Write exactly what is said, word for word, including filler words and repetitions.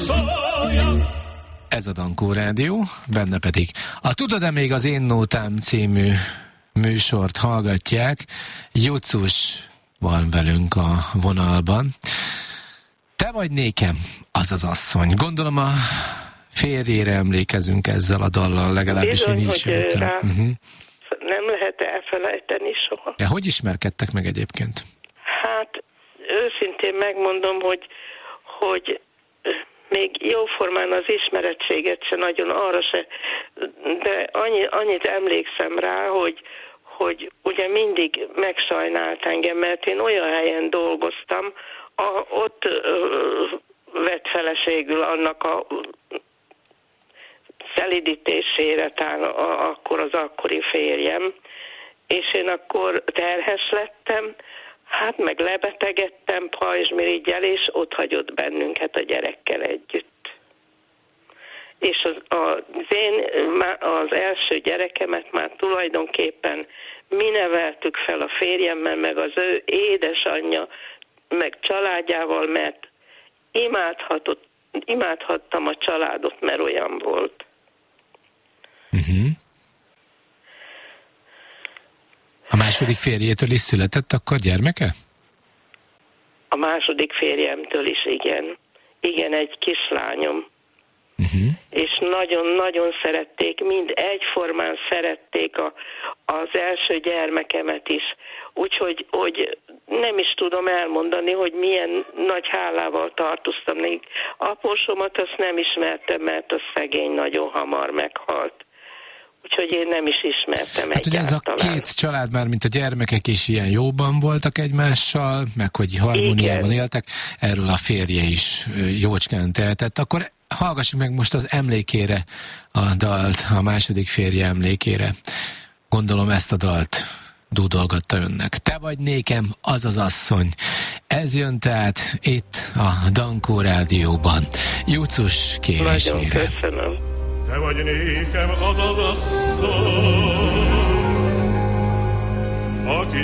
Ez a Dankó Rádió, benne pedig a Tudod-e még az Én Nótám című műsort hallgatják. Jucus van velünk a vonalban. Te vagy nékem az az asszony. Gondolom a férjére emlékezünk ezzel a dallal, legalábbis Bizony, én így hogy jöttem. rá Uh-huh. nem lehet elfelejteni soha. De hogy ismerkedtek meg egyébként? Hát őszintén megmondom, hogy, hogy még jóformán az ismerettséget se nagyon arra se, de annyi, annyit emlékszem rá, hogy, hogy ugye mindig megsajnált engem, mert én olyan helyen dolgoztam, a, ott ö, vett feleségül annak a szelidítésére, talán a, akkor az akkori férjem, és én akkor terhes lettem, hát meg lebetegedtem pajzsmirigyel, és ott hagyott bennünket a gyerekkel együtt. És az, az én, az első gyerekemet már tulajdonképpen mi neveltük fel a férjemmel, meg az ő édesanyja, meg családjával, mert imádhatott, imádhattam a családot, mert olyan volt. Uh-huh. A második férjétől is született akkor gyermeke? A második férjemtől is, igen. Igen, egy kislányom. Uh-huh. És nagyon-nagyon szerették, mind egyformán szerették a, az első gyermekemet is. Úgyhogy hogy nem is tudom elmondani, hogy milyen nagy hálával tartoztam. Apósomat azt nem ismertem, mert az szegény nagyon hamar meghalt. Úgyhogy én nem is ismertem hát egyáltalán. Hát ugye ez a két család, már mint a gyermekek is ilyen jóban voltak egymással, meg hogy harmóniában éltek, erről a férje is jócskán tehetett. Akkor hallgassuk meg most az emlékére a dalt, a második férje emlékére. Gondolom ezt a dalt dúdolgatta önnek. Te vagy nékem az az asszony. Ez jön tehát itt a Dankó Rádióban. Jucus kérésére. Nagyon köszönöm. Te vagy nékem az az asszony, aki